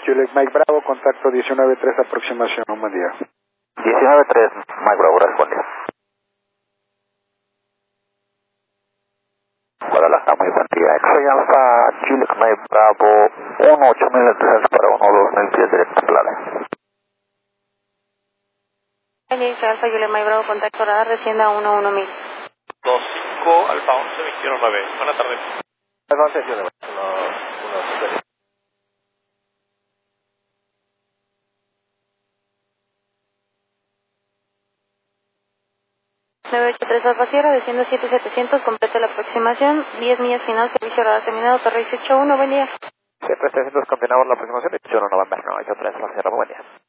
Juliet Mike Bravo, contacto 19-3, aproximación, un buen día. 19-3, Mike Bravo, responde. Guadalajara, muy buen día. X-Ray Alpha, Juliet Mike Bravo, 18000 en descenso para 12000 pies directo plane. X-Ray Alpha, Juliet Mike Bravo, contacto radar, descienda a 11000. 25 Alfa 11 219. Buenas tardes. Alfa 11 219. 983 Alfa Sierra, desciendo 7700, complete la aproximación, 10 millas final, servicio radar terminado, Torre 181, buen día. 7300, continuamos la aproximación, 181 November, 983 Alfa Sierra, buen día.